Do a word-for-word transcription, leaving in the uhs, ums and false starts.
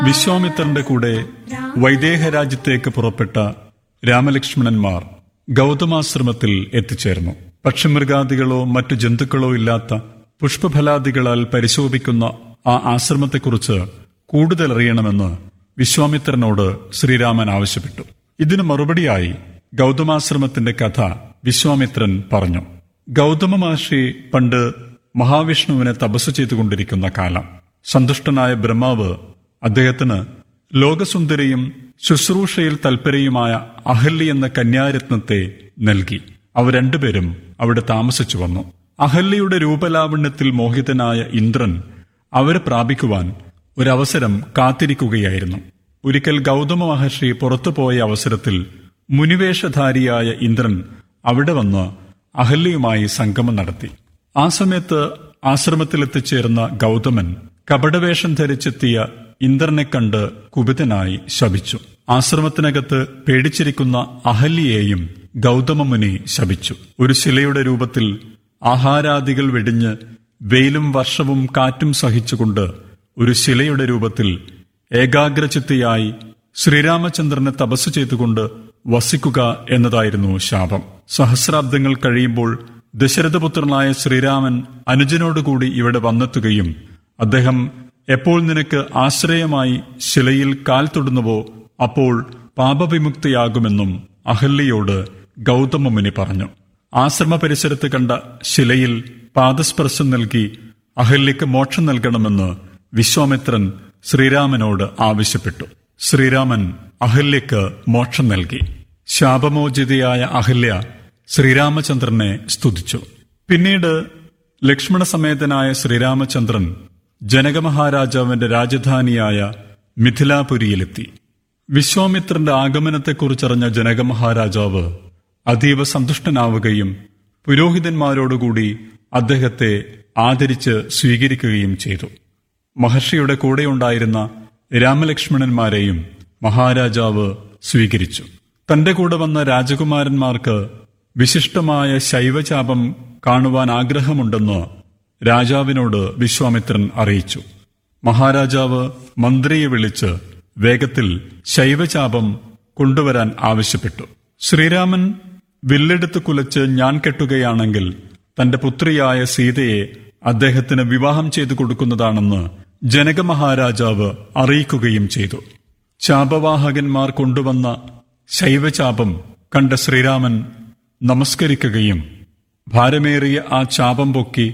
വിശ്വാമിത്രന്റെ കൂടെ വൈദേഹ രാജ്യത്തേക്ക് പുറപ്പെട്ട രാമലക്ഷ്മണന്മാർ ഗൗതമാശ്രമത്തിൽ എത്തിച്ചേർന്നു. പക്ഷിമൃഗാദികളോ മറ്റു ജന്തുക്കളോ ഇല്ലാത്ത പുഷ്പഫലാദികളാൽ പരിശോഭിക്കുന്ന ആ ആശ്രമത്തെക്കുറിച്ച് കൂടുതൽ അറിയണമെന്ന് വിശ്വാമിത്രനോട് ശ്രീരാമൻ ആവശ്യപ്പെട്ടു. ഇതിനു മറുപടിയായി ഗൗതമാശ്രമത്തിന്റെ കഥ വിശ്വാമിത്രൻ പറഞ്ഞു. ഗൗതമ മഹർഷി പണ്ട് മഹാവിഷ്ണുവിനെ തപസ് ചെയ്തുകൊണ്ടിരിക്കുന്ന കാലം. സന്തുഷ്ടനായ ബ്രഹ്മാവ് അദ്ദേഹത്തിന് ലോകസുന്ദരിയും ശുശ്രൂഷയിൽ തൽപരയുമായ അഹല്യ എന്ന കന്യാരത്നത്തെ നൽകി. അവർ രണ്ടുപേരും അവിടെ താമസിച്ചു വന്നു. അഹല്യയുടെ രൂപലാവണ്യത്തിൽ മോഹിതനായ ഇന്ദ്രൻ അവരെ പ്രാപിക്കുവാൻ ഒരവസരം കാത്തിരിക്കുകയായിരുന്നു. ഒരിക്കൽ ഗൗതമ മഹർഷി പുറത്തുപോയ അവസരത്തിൽ മുനിവേഷധാരിയായ ഇന്ദ്രൻ അവിടെ വന്ന് അഹല്യയുമായി സംഗമം നടത്തി. ആ സമയത്ത് ആശ്രമത്തിലെത്തിച്ചേർന്ന ഗൗതമൻ കപടവേഷം ധരിച്ചെത്തിയ ഇന്ദ്രനെ കണ്ട് കുപിതനായി ശപിച്ചു. ആശ്രമത്തിനകത്ത് പേടിച്ചിരിക്കുന്ന അഹല്യയെയും ഗൗതമമുനി ശപിച്ചു. ഒരു ശിലയുടെ രൂപത്തിൽ ആഹാരാദികൾ വെടിഞ്ഞ് വെയിലും വർഷവും കാറ്റും സഹിച്ചുകൊണ്ട് ഒരു ശിലയുടെ രൂപത്തിൽ ഏകാഗ്രചിത്തയായി ശ്രീരാമചന്ദ്രനെ തപസ് ചെയ്തുകൊണ്ട് വസിക്കുക എന്നതായിരുന്നു ശാപം. സഹസ്രാബ്ദങ്ങൾ കഴിയുമ്പോൾ ദശരഥപുത്രനായ ശ്രീരാമൻ അനുജനോടുകൂടി ഇവിടെ വന്നെത്തുകയും അദ്ദേഹം എപ്പോൾ നിനക്ക് ആശ്രയമായി ശിലയിൽ കാൽ തൊടുന്നുവോ അപ്പോൾ പാപവിമുക്തിയാകുമെന്നും അഹല്യയോട് ഗൗതമമുനി പറഞ്ഞു. ആശ്രമ പരിസരത്ത് കണ്ട ശിലയിൽ പാദസ്പർശം നൽകി അഹല്യക്ക് മോക്ഷം നൽകണമെന്ന് വിശ്വാമിത്രൻ ശ്രീരാമനോട് ആവശ്യപ്പെട്ടു. ശ്രീരാമൻ അഹല്യക്ക് മോക്ഷം നൽകി. ശാപമോചിതയായ അഹല്യ ശ്രീരാമചന്ദ്രനെ സ്തുതിച്ചു. പിന്നീട് ലക്ഷ്മണസമേതനായ ശ്രീരാമചന്ദ്രൻ ജനകമഹാരാജാവിന്റെ രാജധാനിയായ മിഥിലാപുരിയിലെത്തി. വിശ്വാമിത്രന്റെ ആഗമനത്തെക്കുറിച്ചറിഞ്ഞ ജനകമഹാരാജാവ് അതീവ സന്തുഷ്ടനാവുകയും പുരോഹിതന്മാരോടുകൂടി അദ്ദേഹത്തെ ആദരിച്ച് സ്വീകരിക്കുകയും ചെയ്തു. മഹർഷിയുടെ കൂടെയുണ്ടായിരുന്ന രാമലക്ഷ്മണന്മാരെയും മഹാരാജാവ് സ്വീകരിച്ചു. തന്റെ കൂടെ വന്ന രാജകുമാരന്മാർക്ക് വിശിഷ്ടമായ ശൈവചാപം കാണുവാൻ ആഗ്രഹമുണ്ടെന്ന് രാജാവിനോട് വിശ്വാമിത്രൻ അറിയിച്ചു. മഹാരാജാവ് മന്ത്രിയെ വിളിച്ച് വേഗത്തിൽ ശൈവചാപം കൊണ്ടുവരാൻ ആവശ്യപ്പെട്ടു. ശ്രീരാമൻ വില്ലെടുത്ത് കുലച്ച് ഞാൻ കെട്ടുകയാണെങ്കിൽ തന്റെ പുത്രിയായ സീതയെ അദ്ദേഹത്തിന് വിവാഹം ചെയ്തു കൊടുക്കുന്നതാണെന്ന് ജനകമഹാരാജാവ് അറിയിക്കുകയും ചെയ്തു. ചാപവാഹകന്മാർ കൊണ്ടുവന്ന ശൈവചാപം കണ്ട ശ്രീരാമൻ നമസ്കരിക്കുകയും ഭാരമേറിയ ആ ചാപം പൊക്കി